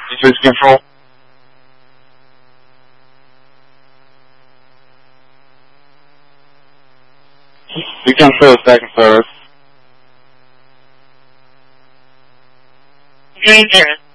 This is control. We can show second service. Green Terrace.